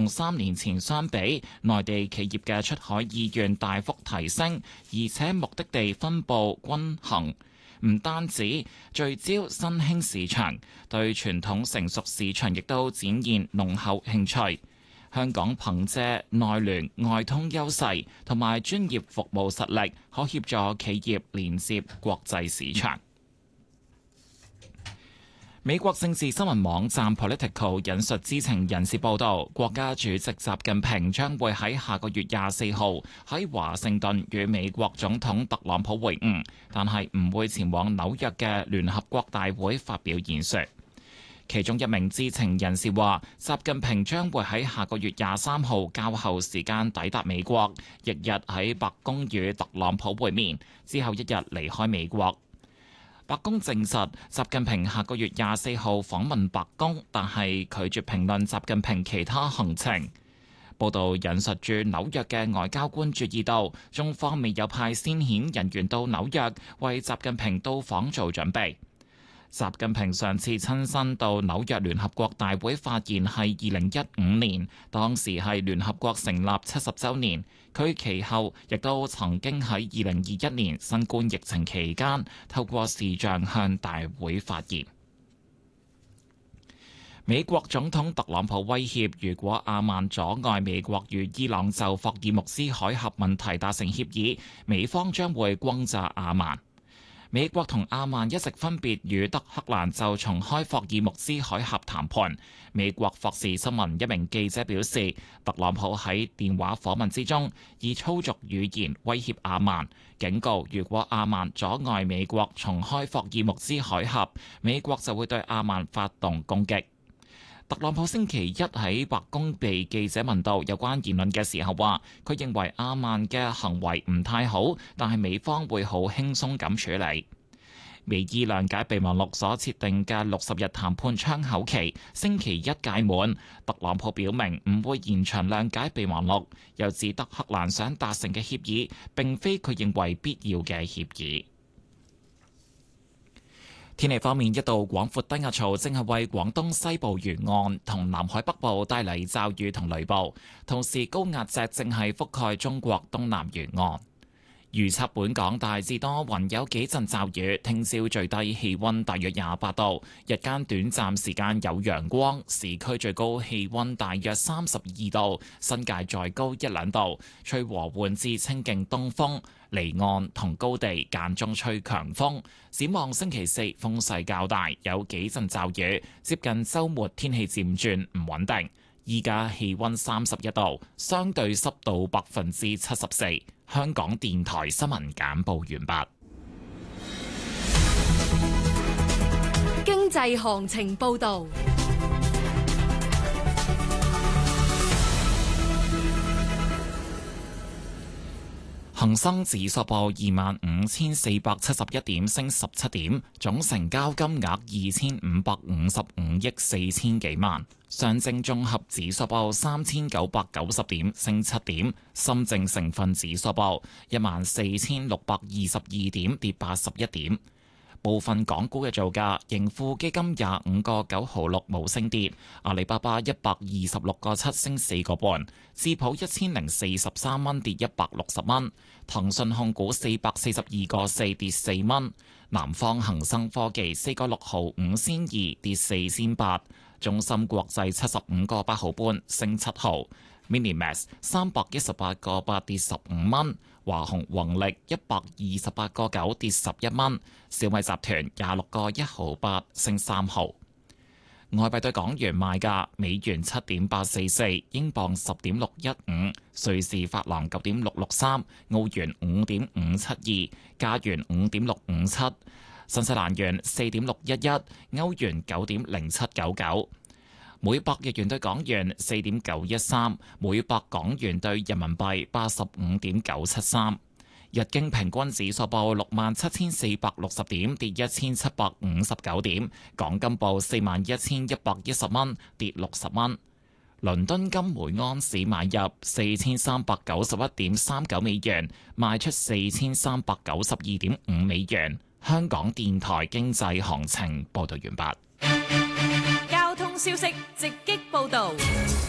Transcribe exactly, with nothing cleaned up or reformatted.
三年前相比，內地企業嘅出海意願大幅提升，而且目的地分佈均衡。唔單止聚焦新興市場，對傳統成熟市場亦都展現濃厚興趣。香港憑借內聯外通優勢同埋專業服務實力，可協助企業連接國際市場。美國政治新聞網站 Politico 引述知情人士報道，國家主席習近平將會喺下個月廿四號喺華盛頓與美國總統特朗普會晤，但係唔會前往紐約嘅聯合國大會發表演說。其中一名知情人士話，習近平將會喺下個月廿三號較後時間抵達美國，翌日喺白宮與特朗普會面，之後一日離開美國。白宮證實，習近平下個月廿四號訪問白宮，但係拒絕評論習近平其他行程。報道引述駐紐約嘅外交官注意到，中方未有派先遣人員到紐約為習近平到訪做準備。習近平上次親身到紐約聯合國大會發言係二零一五年，當時係聯合國成立七十週年。佢其後亦都曾經喺二零二一年新冠疫情期間透過視像向大會發言。美國總統特朗普威脅，如果阿曼阻礙美國與伊朗就霍爾木茲海峽問題達成協議，美方將會轟炸阿曼。美國同阿曼一直分別與德黑蘭就重開霍爾木茲海峽談判。美國霍士新聞一名記者表示，特朗普喺電話訪問之中以粗俗語言威脅阿曼，警告如果阿曼阻礙美國重開霍爾木茲海峽，美國就會對阿曼發動攻擊。特朗普星期一喺白宮被記者問到有關言論嘅時候話，佢認為阿曼嘅行為唔太好，但係美方會好輕鬆咁處理。美伊諒解備忘錄所設定嘅六十日談判窗口期星期一屆滿，特朗普表明唔會延長諒解備忘錄，又指德黑蘭想達成嘅協議並非佢認為必要嘅協議。天氣方面，一道廣闊低壓槽正係為廣東西部沿岸同南海北部帶嚟驟雨同雷暴，同時高壓脊正係覆蓋中國東南沿岸。預測本港大致多雲，有幾陣驟雨。聽朝最低氣溫大約廿八度，日間短暫時間有陽光，市區最高氣溫大約三十二度，新界再高一兩度。吹和緩至清勁東風，離岸同高地間中吹強風。展望星期四風勢較大，有幾陣驟雨。接近週末天氣漸轉唔穩定。依家氣溫三十一度，相對濕度百分之七十四。香港電台新聞簡報完畢。 經濟行情報導。 恒生指數報二萬五千四百七十一點，升十七點，總成交金額二千五百五十五億四千幾萬。上證綜合指數報三千九百九十點，升七點。深證成分指數報一萬四千六百二十二點，跌八十一點。部分港股嘅造價，盈富基金廿五個九毫六冇升跌，阿里巴巴一百二十六個七升四個半，智普一千零四十三蚊跌一百六十蚊，騰訊控股四百四十二個四跌四蚊，南方恒生科技四個六毫五仙二跌四仙八，中芯國際七十五個八毫半升七毫。Minimax 三百一十八個八跌十五蚊，華虹宏力一百二十八個九跌十一蚊，小米集團廿六個一毫八升三毫。外幣對港元賣價：美元七點八四四，英鎊十點六一五，瑞士法郎九點六六三，澳元五點五七二，加元五點六五七，新西蘭元四點六一一，歐元九點零七九九。每百日元對港元四點九一三，每百港元對人民幣八十五點九七三。日經平均指數報六萬七千四百六十點，跌一千七百五十九點。港金報四萬一千一百一十蚊，跌六十蚊。倫敦金每安士買入四千三百九十一點三九美元，賣出四千三百九十二點五美元。香港電台經濟行情報道完畢。 交通消息直擊報道。